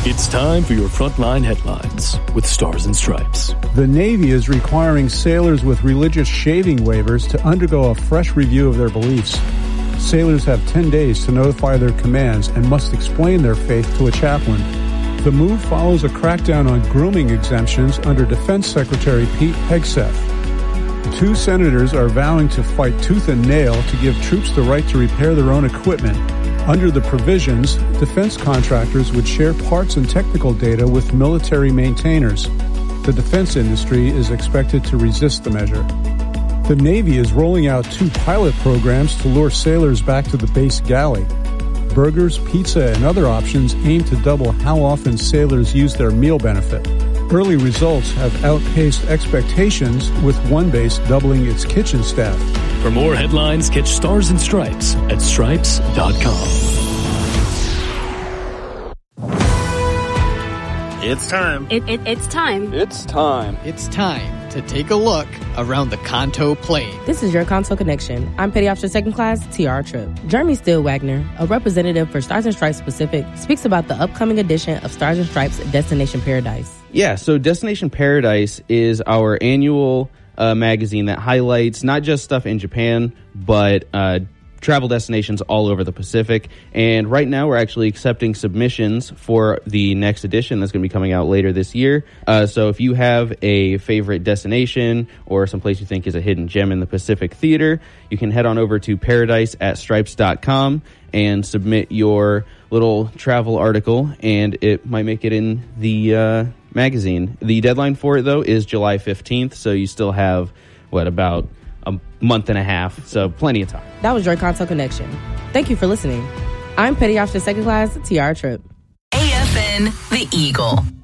It's time for your Frontline Headlines with Stars and Stripes. The Navy is requiring sailors with religious shaving waivers to undergo a fresh review of their beliefs. Sailors have 10 days to notify their commands and must explain their faith to a chaplain. The move follows a crackdown on grooming exemptions under Defense Secretary Pete Hegseth. 2 senators are vowing to fight tooth and nail to give troops the right to repair their own equipment. Under the provisions, defense contractors would share parts and technical data with military maintainers. The defense industry is expected to resist the measure. The Navy is rolling out 2 pilot programs to lure sailors back to the base galley. Burgers, pizza, and other options aim to double how often sailors use their meal benefit. Early results have outpaced expectations, with one base doubling its kitchen staff. For more headlines, catch Stars and Stripes at stripes.com. It's time. It's time. It's time. It's time to take a look around the Kanto Plain. This is your Kanto Connection. I'm Petty Officer Second Class T.R. Tripp. Jeremy Steele Wagner, a representative for Stars and Stripes Pacific, speaks about the upcoming edition of Stars and Stripes Destination Paradise. Yeah, so Destination Paradise is our annual magazine that highlights not just stuff in Japan, but travel destinations all over the Pacific. And right now we're actually accepting submissions for the next edition that's going to be coming out later this year. So if you have a favorite destination or someplace you think is a hidden gem in the Pacific Theater, you can head on over to paradise@stripes.com and submit your little travel article, and it might make it in the magazine. The deadline for it, though, is July 15th, so you still have, about a month and a half, so plenty of time. That was your Kanto Connection. Thank you for listening. I'm Petty Officer Second Class T.R. Tripp. AFN, The Eagle.